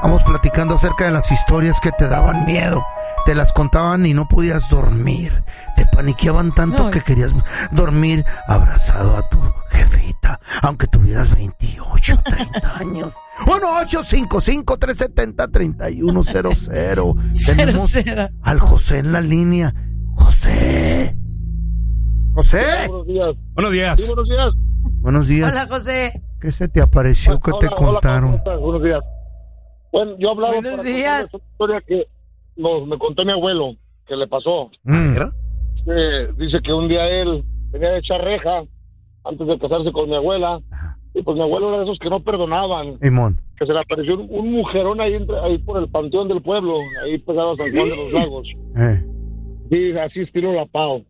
Vamos platicando acerca de las historias que te daban miedo. Te las contaban y no podías dormir. Te paniqueaban tanto que querías dormir abrazado a tu jefita, aunque tuvieras 28, 30 años. 1-855-370-3100. Tenemos al José en la línea. José. José. Buenos días. Buenos días. Sí, buenos días. Buenos días. Hola, José. ¿Qué se te apareció? ¿Qué te contaron? Hola, buenos días. Bueno, yo hablaba Buenos para días. contar esta historia que me contó mi abuelo, que le pasó. Dice que un día él tenía de echar reja antes de casarse con mi abuela. Y pues mi abuelo era de esos que no perdonaban. Simón. Que se le apareció un mujerón ahí por el panteón del pueblo, ahí pegado a San Juan de los Lagos. Sí, así estilo La Pau.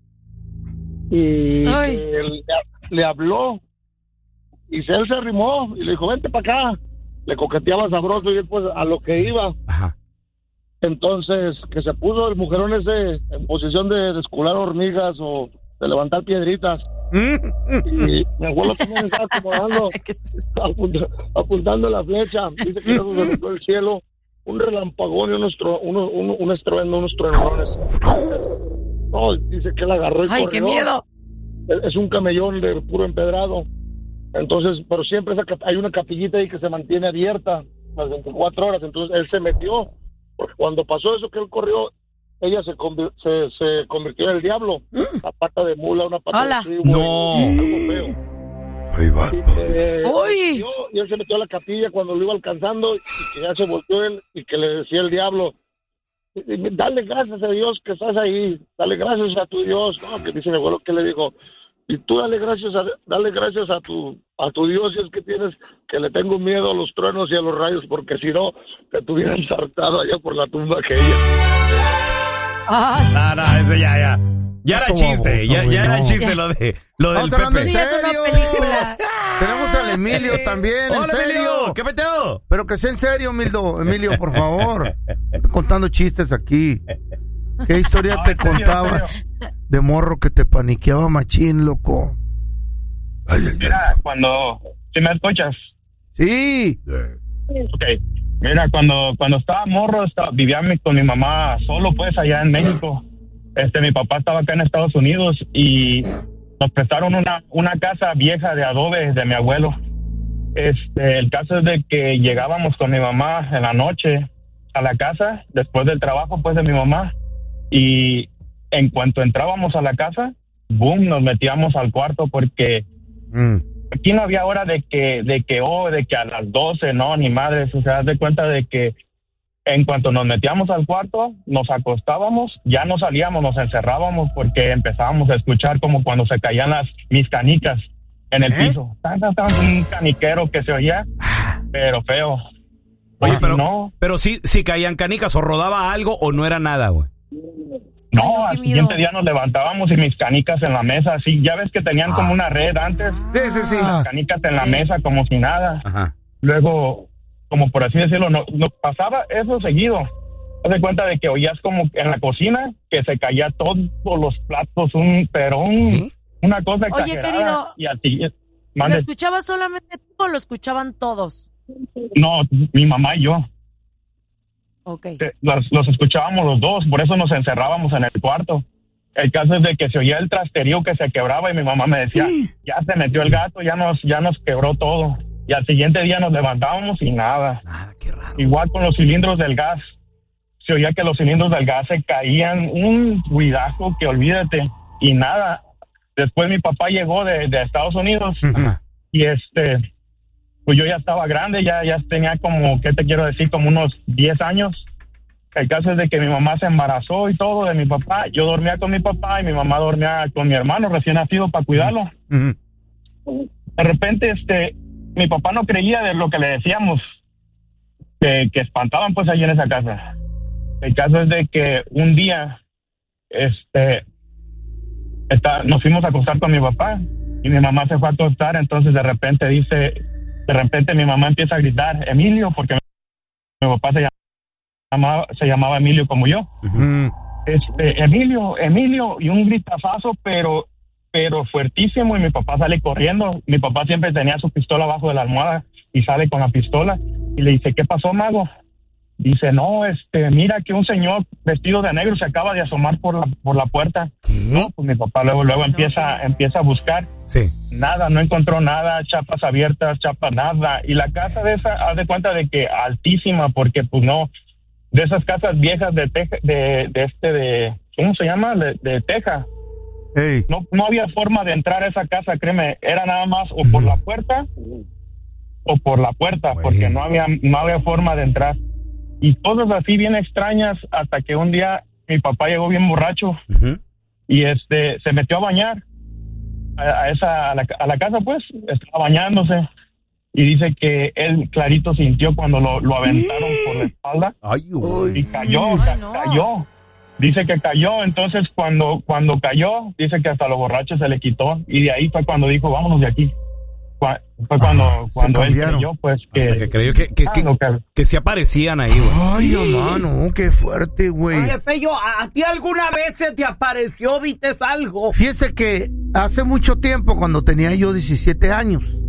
Y él le habló y él se arrimó y le dijo, vente para acá. Le coqueteaba sabroso y después a lo que iba. Ajá. Entonces, que se puso el mujerón ese en posición de descular hormigas o de levantar piedritas. Y mi abuelo también estaba acomodando, apuntando la flecha. Dice que eso se metió el cielo, un relampagón y un estruendo, unos truenones. No, dice que él agarró y corrió. ¡Ay, qué miedo! Es un camellón de puro empedrado. Entonces, pero siempre hay una capillita ahí que se mantiene abierta las 24 horas. Entonces, él se metió. Porque cuando pasó eso que él corrió, ella se convirtió en el diablo. Una pata de mula, una pata de trigo. ¡No! Algo feo. Ahí va. Y él se metió a la capilla cuando lo iba alcanzando y que ya se volteó él y que le decía el diablo, dale gracias a Dios que estás ahí, dale gracias a tu Dios. No, que dice mi abuelo que le dijo, y tú dale gracias a tu Dios, si es que tienes, que le tengo miedo a los truenos y a los rayos, porque si no, te tuvieran saltado allá por la tumba aquella. No, ese ya era chiste, ya era chiste lo del Pepe. Sí, es una película. Tenemos al Emilio también. Hola, ¿en serio? Emilio, ¿qué peteo? Pero que sea en serio, Emilio, por favor. Estoy contando chistes aquí. ¿Qué historia te contaba de morro que te paniqueaba machín, loco? Mira, cuando... ¿Sí me escuchas? Sí. Ok. Mira, cuando estaba morro, vivía con mi mamá solo, pues, allá en México. Mi papá estaba acá en Estados Unidos y nos prestaron una casa vieja de adobe de mi abuelo. El caso es de que llegábamos con mi mamá en la noche a la casa, después del trabajo, pues, de mi mamá. Y en cuanto entrábamos a la casa, boom, nos metíamos al cuarto porque aquí no había hora de que a las 12, no, ni madres. O sea, haz de cuenta de que en cuanto nos metíamos al cuarto, nos acostábamos, ya no salíamos, nos encerrábamos porque empezábamos a escuchar como cuando se caían mis canicas en el piso. Un caniquero que se oía, pero feo. Oye, pero sí caían canicas o rodaba algo o no era nada, güey. No, al siguiente día nos levantábamos y mis canicas en la mesa, así, ya ves que tenían como una red antes. Sí. Las canicas en la mesa como si nada. Ajá. Luego, como por así decirlo, no pasaba eso seguido. Haz de cuenta de que oías como en la cocina que se caía todos los platos, una cosa exagerada. Oye, querido, y así, ¿lo escuchabas solamente tú o lo escuchaban todos? No, mi mamá y yo. Okay. Los escuchábamos los dos, por eso nos encerrábamos en el cuarto. El caso es de que se oía el trasterío que se quebraba y mi mamá me decía, ya se metió el gato, ya nos quebró todo. Y al siguiente día nos levantábamos y nada. Qué raro. Igual con los cilindros del gas. Se oía que los cilindros del gas se caían, un ruidazo que olvídate. Y nada. Después mi papá llegó de Estados Unidos y pues yo ya estaba grande, ya tenía como, ¿qué te quiero decir? Como unos 10 años. El caso es de que mi mamá se embarazó y todo de mi papá. Yo dormía con mi papá y mi mamá dormía con mi hermano recién nacido para cuidarlo. De repente, mi papá no creía de lo que le decíamos, que espantaban pues allí en esa casa. El caso es de que un día, nos fuimos a acostar con mi papá y mi mamá se fue a acostar, entonces de repente mi mamá empieza a gritar, Emilio, porque mi papá se llamaba Emilio como yo. Emilio, y un gritazazo, pero fuertísimo, y mi papá sale corriendo. Mi papá siempre tenía su pistola abajo de la almohada y sale con la pistola y le dice, ¿qué pasó, mago? Dice, no, mira que un señor vestido de negro se acaba de asomar por la puerta. ¿Qué? No, pues mi papá luego empieza a buscar. Sí. Nada, no encontró nada, chapas abiertas, nada. Y la casa de esa, haz de cuenta de que altísima, porque pues no, de esas casas viejas de teja, ¿cómo se llama? De teja. Hey. No había forma de entrar a esa casa, créeme, era nada más o por la puerta, porque no había forma de entrar. Y cosas así bien extrañas, hasta que un día mi papá llegó bien borracho y se metió a bañar a la casa, pues, estaba bañándose y dice que él clarito sintió cuando lo aventaron por la espalda. Ay, y cayó. Dice que cayó, entonces cuando cayó, dice que hasta los borrachos se le quitó y de ahí fue cuando dijo, vámonos de aquí. Fue cuando él creyó, pues, que creyó que se aparecían ahí, güey. Ay, hermano, qué fuerte, güey. Oye, Feyo, ¿a ti alguna vez se te apareció, viste algo? Fíjese que hace mucho tiempo, cuando tenía yo 17 años,